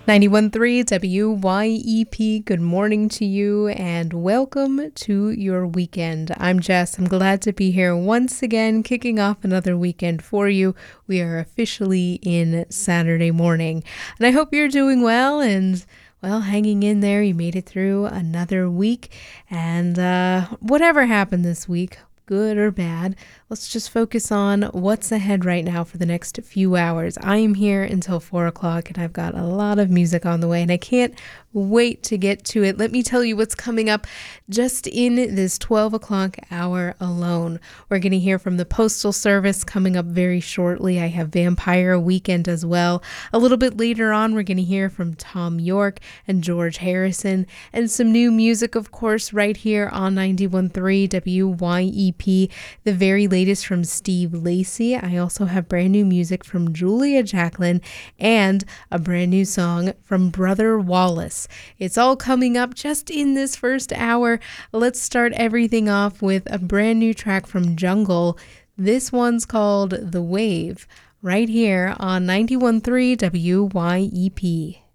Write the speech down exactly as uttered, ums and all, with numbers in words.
ninety-one point three W Y E P, good morning to you and welcome to your weekend. I'm Jess. I'm glad to be here once again, kicking off another weekend for you. We are officially in Saturday morning, and I hope you're doing well and, well, hanging in there. You made it through another week, and uh, whatever happened this week, good or bad, let's just focus on what's ahead right now for the next few hours. I am here until four o'clock and I've got a lot of music on the way and I can't wait to get to it. Let me tell you what's coming up just in this twelve o'clock hour alone. We're going to hear from the Postal Service coming up very shortly. I have Vampire Weekend as well. A little bit later on, we're going to hear from Tom York and George Harrison and some new music, of course, right here on ninety-one point three W Y E P, the very latest from Steve Lacy. I also have brand new music from Julia Jacklin and a brand new song from Brother Wallace. It's all coming up just in this first hour. Let's start everything off with a brand new track from Jungle. This one's called The Wave, right here on ninety-one point three W Y E P.